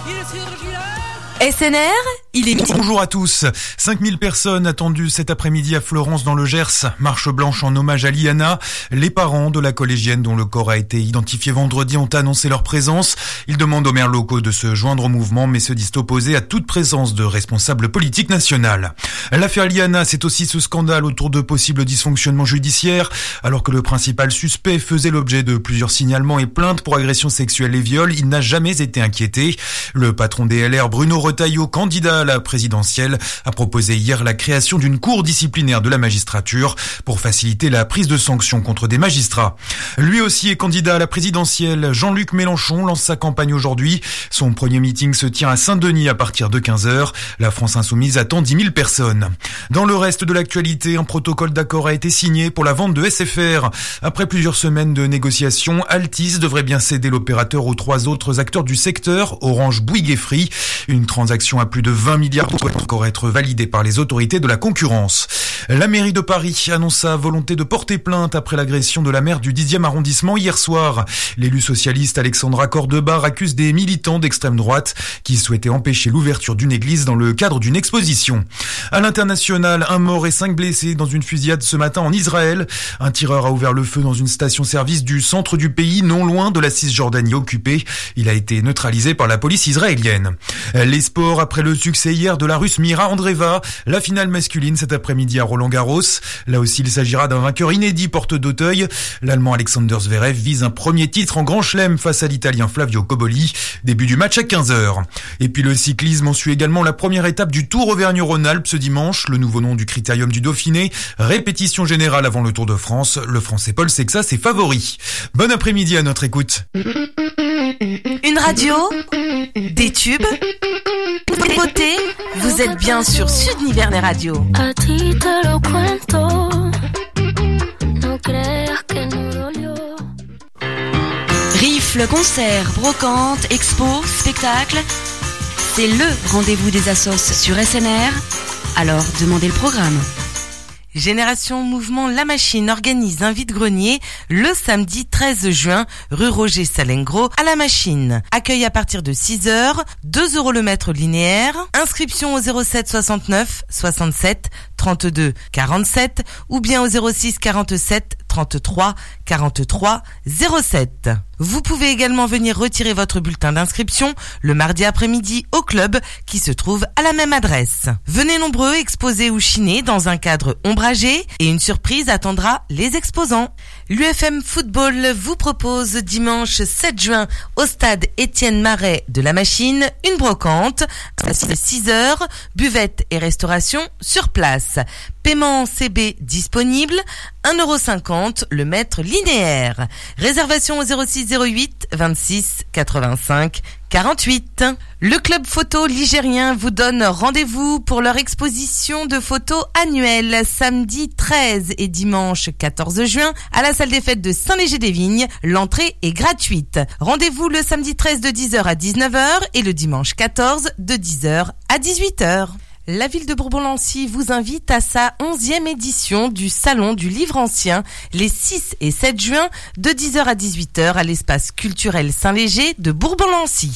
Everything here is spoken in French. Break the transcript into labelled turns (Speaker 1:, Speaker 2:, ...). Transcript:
Speaker 1: SNR, il est midi.
Speaker 2: Bonjour à tous. 5000 personnes attendues cet après-midi à Fleurance dans le Gers. Marche blanche en hommage à Liana. Les parents de la collégienne dont le corps a été identifié vendredi ont annoncé leur présence. Ils demandent aux maires locaux de se joindre au mouvement mais se disent opposés à toute présence de responsables politiques nationales. L'affaire Liana, c'est aussi ce scandale autour de possibles dysfonctionnements judiciaires. Alors que le principal suspect faisait l'objet de plusieurs signalements et plaintes pour agressions sexuelles et viols, il n'a jamais été inquiété. Le patron des LR, Bruno Retailleau, candidat à la présidentielle, a proposé hier la création d'une cour disciplinaire de la magistrature pour faciliter la prise de sanctions contre des magistrats. Lui aussi est candidat à la présidentielle. Jean-Luc Mélenchon lance sa campagne aujourd'hui. Son premier meeting se tient à Saint-Denis à partir de 15h. La France Insoumise attend 10 000 personnes. Dans le reste de l'actualité, un protocole d'accord a été signé pour la vente de SFR. Après plusieurs semaines de négociations, Altice devrait bien céder l'opérateur aux 3 autres acteurs du secteur, Orange, Bouygues et Free. Une transaction à plus de 20 milliards doit encore être validée par les autorités de la concurrence. La mairie de Paris annonce sa volonté de porter plainte après l'agression de la maire du 10e arrondissement hier soir. L'élu socialiste Alexandra Cordebar accuse des militants d'extrême droite qui souhaitaient empêcher l'ouverture d'une église dans le cadre d'une exposition. À l'international, 1 mort et 5 blessés dans une fusillade ce matin en Israël. Un tireur a ouvert le feu dans une station-service du centre du pays, non loin de la Cisjordanie occupée. Il a été neutralisé par la police israélienne. Les sports, après le succès hier de la Russe Mira Andreeva, la finale masculine cet après-midi à Roland-Garros. Là aussi, il s'agira d'un vainqueur inédit porte d'Auteuil. L'Allemand Alexander Zverev vise un premier titre en Grand Chelem face à l'Italien Flavio Cobolli. Début du match à 15h. Et puis le cyclisme, on suit également la première étape du Tour Auvergne-Rhône-Alpes ce dimanche, le nouveau nom du Critérium du Dauphiné. Répétition générale avant le Tour de France. Le Français Paul Sexas est favori. Bon après-midi à notre écoute.
Speaker 1: Une radio, des tubes, des beautés, vous êtes bien sur Sud Nivernais Radio. Rifle, concert, brocante, expo, spectacle, c'est le rendez-vous des assos sur SNR, alors demandez le programme. Génération Mouvement La Machine organise un vide-grenier le samedi 13 juin, rue Roger Salengro, à La Machine. Accueil à partir de 6h, 2 € le mètre linéaire. Inscription au 07 69 67 32 47 ou bien au 06 47 33 43 07. Vous pouvez également venir retirer votre bulletin d'inscription le mardi après-midi au club qui se trouve à la même adresse. Venez nombreux exposer ou chiner dans un cadre ombragé et une surprise attendra les exposants. L'UFM Football vous propose dimanche 7 juin au stade Étienne Marais de La Machine une brocante à 6h, buvette et restauration sur place. Paiement en CB disponible, 1,50 € le mètre linéaire. Réservation au 06 08 26 85 48. Le club photo ligérien vous donne rendez-vous pour leur exposition de photos annuelle samedi 13 et dimanche 14 juin à la salle des fêtes de Saint-Léger-des-Vignes. L'entrée est gratuite. Rendez-vous le samedi 13 de 10h à 19h et le dimanche 14 de 10h à 18h. La ville de Bourbon-Lancy vous invite à sa 11e édition du Salon du Livre Ancien les 6 et 7 juin de 10h à 18h à l'espace culturel Saint-Léger de Bourbon-Lancy.